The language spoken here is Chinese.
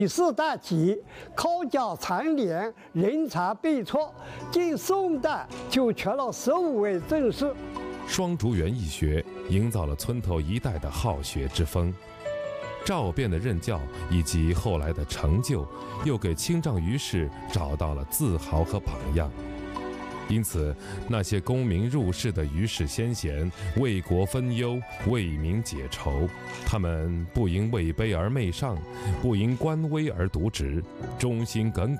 以四大体，考教参联，人才辈出。近宋代就缺了15位正士。 双竹园义学营造了村头一带的好学之风。赵卞的任教以及后来的成就，又给清丈余氏找到了自豪和榜样。因此，那些功名入仕的余氏先贤为国分忧，为民解愁，他们不因位卑而媚上，不因官威而渎职，忠心耿耿